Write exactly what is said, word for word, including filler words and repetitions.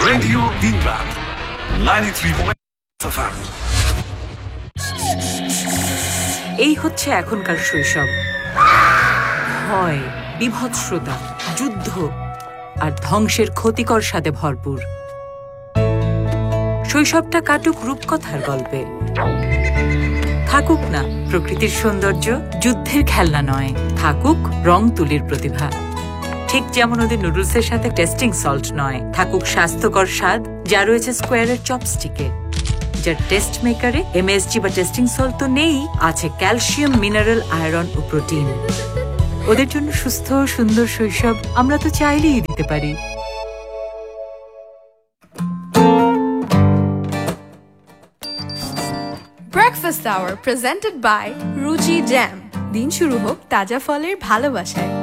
Radio দিনরাত ninety three point five. এই হচ্ছে এখনকার শৈশব। ভয়, বিভৎসতা, যুদ্ধ আর ধ্বংসের ক্ষতিকর স্বাদে ভরপুর। শৈশবটা কাটুক রূপকথার গল্পে, থাকুক না প্রকৃতির সৌন্দর্য, যুদ্ধের খেলনা নয়, থাকুক রং তুলির প্রতিভা। ঠিক যেমন ওদের নুডলসের সাথে টেস্টিং সল্ট নয়, থাকুক স্বাস্থ্যকর স্বাদ যা রয়েছে স্কোয়ারের চপস্টিকে, যার টেস্ট মেকারে এমএসজি বা টেস্টিং সল্ট তো নেই, আছে ক্যালসিয়াম, মিনারেল, আয়রন ও প্রোটিন। ওদের জন্য সুস্থ ও সুন্দর শৈশব আমরা তো চাইলেই দিতে পারি। Breakfast Hour presented by Ruchi Jam. দিন শুরু হোক তাজা ফলের ভালোবাসায়।